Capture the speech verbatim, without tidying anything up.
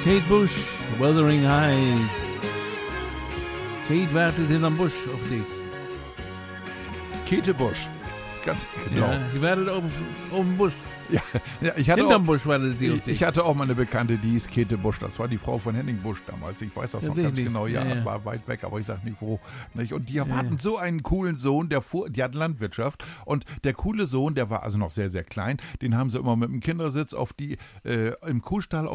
Kate Bush, Wuthering Heights. Kate wartet hinterm Busch auf dich. Käthe Busch. Ganz genau. Ja, die wartet auf, auf dem Busch. Ja, ja, ich hatte Hinterm auch, Busch wartet die auf ich, dich. ich hatte auch mal eine Bekannte, die hieß Käthe Busch. Das war die Frau von Henning Busch damals. Ich weiß das noch ganz Tatsächlich. genau. Ja, Ja, ja. war weit weg, aber ich sag nicht wo. Nicht? Und die hatten so einen coolen Sohn, der fuhr, die hatten Landwirtschaft. Und der coole Sohn, der war also noch sehr, sehr klein, den haben sie immer mit dem Kindersitz auf die, äh, im Kuhstall